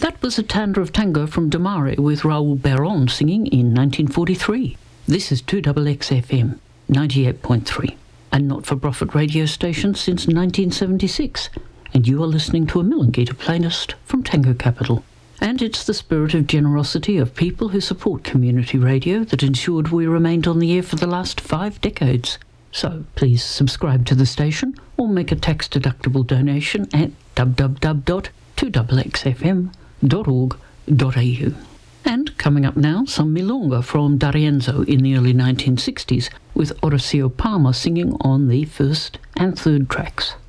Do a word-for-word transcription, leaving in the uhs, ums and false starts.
That was a tanda of tango from Damare with Raul Baron singing in nineteen forty-three. This is two X X F M, ninety-eight point three, a not-for-profit radio station since nineteen seventy-six, and you are listening to a Milingita playlist from Tango Capital. And it's the spirit of generosity of people who support community radio that ensured we remained on the air for the last five decades. So please subscribe to the station or make a tax-deductible donation at w w w dot two x x f m dot org dot a u. And coming up now, some milonga from D'Arienzo in the early nineteen sixties, with Orazio Palmer singing on the first and third tracks.